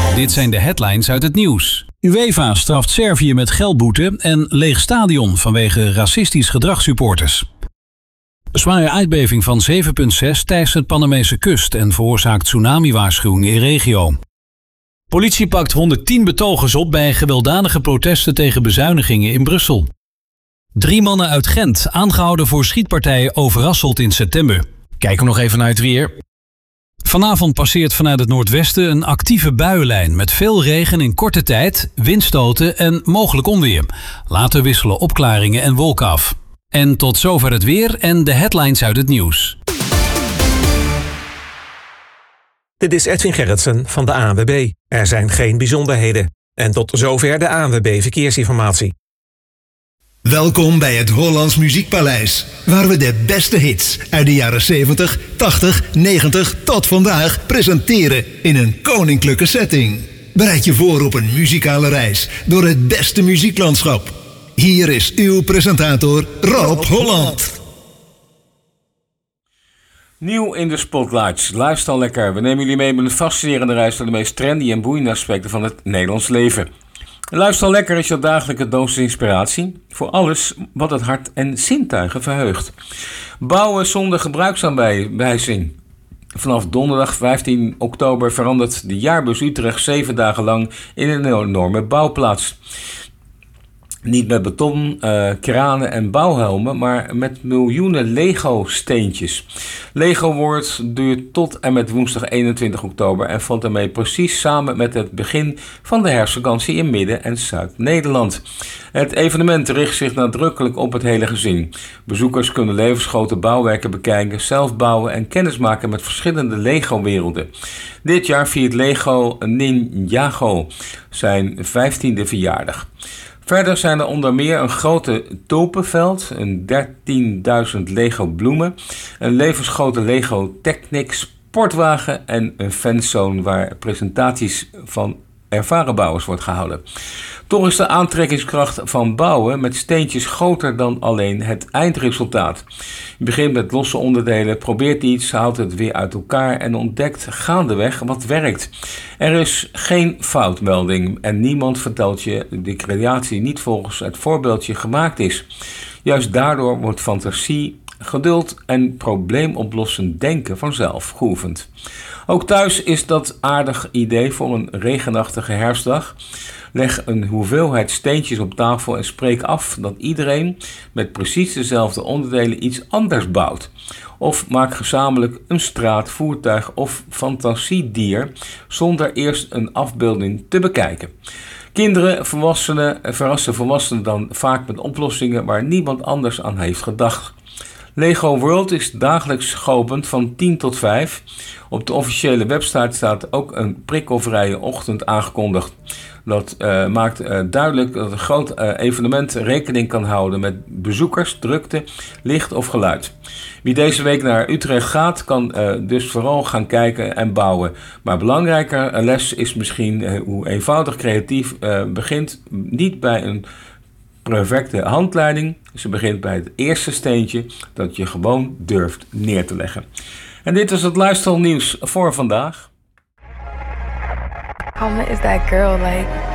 Dit zijn de headlines uit het nieuws. UEFA straft Servië met geldboete en leeg stadion vanwege racistisch gedrag supporters. Zware aardbeving van 7,6 teistert Panamese kust en veroorzaakt tsunami-waarschuwingen in regio. Politie pakt 110 betogers op bij gewelddadige protesten tegen bezuinigingen in Brussel. 3 mannen uit Gent aangehouden voor schietpartijen Overasselt in september. Kijken we nog even naar het weer. Vanavond passeert vanuit het noordwesten een actieve buienlijn met veel regen in korte tijd, windstoten en mogelijk onweer. Later wisselen opklaringen en wolken af. En tot zover het weer en de headlines uit het nieuws. Dit is Edwin Gerritsen van de ANWB. Er zijn geen bijzonderheden. En tot zover de ANWB Verkeersinformatie. Welkom bij het Hollands Muziekpaleis, waar we de beste hits uit de jaren 70, 80, 90 tot vandaag presenteren in een koninklijke setting. Bereid je voor op een muzikale reis door het beste muzieklandschap. Hier is uw presentator Rob Holland. Nieuw in de Spotlights. Luister al lekker. We nemen jullie mee met een fascinerende reis door de meest trendy en boeiende aspecten van het Nederlands leven. Luister al lekker is je dagelijkse dosis inspiratie voor alles wat het hart en zintuigen verheugt. Bouwen zonder gebruiksaanwijzing. Vanaf donderdag 15 oktober verandert de jaarbus Utrecht 7 dagen lang in een enorme bouwplaats. Niet met beton, kranen en bouwhelmen, maar met miljoenen Lego-steentjes. Lego World duurt tot en met woensdag 21 oktober en valt daarmee precies samen met het begin van de herfstvakantie in Midden- en Zuid-Nederland. Het evenement richt zich nadrukkelijk op het hele gezin. Bezoekers kunnen levensgrote bouwwerken bekijken, zelf bouwen en kennismaken met verschillende Lego-werelden. Dit jaar viert Lego Ninjago zijn 15e verjaardag. Verder zijn er onder meer een grote tulpenveld, een 13.000 Lego bloemen, een levensgrote Lego Technic sportwagen en een fanzone waar presentaties van ervaren bouwers wordt gehouden. Toch is de aantrekkingskracht van bouwen met steentjes groter dan alleen het eindresultaat. Je begint met losse onderdelen, probeert iets, haalt het weer uit elkaar en ontdekt gaandeweg wat werkt. Er is geen foutmelding en niemand vertelt je de creatie niet volgens het voorbeeldje gemaakt is. Juist daardoor wordt fantasie, geduld en probleemoplossend denken vanzelf geoefend. Ook thuis is dat aardig idee voor een regenachtige herfstdag. Leg een hoeveelheid steentjes op tafel en spreek af dat iedereen met precies dezelfde onderdelen iets anders bouwt. Of maak gezamenlijk een straat, voertuig of fantasiedier zonder eerst een afbeelding te bekijken. Kinderen verrassen volwassenen dan vaak met oplossingen waar niemand anders aan heeft gedacht. Lego World is dagelijks geopend van 10 tot 5. Op de officiële website staat ook een prikkelvrije ochtend aangekondigd. Dat maakt duidelijk dat een groot evenement rekening kan houden met bezoekers, drukte, licht of geluid. Wie deze week naar Utrecht gaat, kan dus vooral gaan kijken en bouwen. Maar belangrijker, een les is misschien hoe eenvoudig creatief begint niet bij een perfecte handleiding. Ze begint bij het eerste steentje dat je gewoon durft neer te leggen. En dit is het luisternieuws voor vandaag. Alma is that girl, like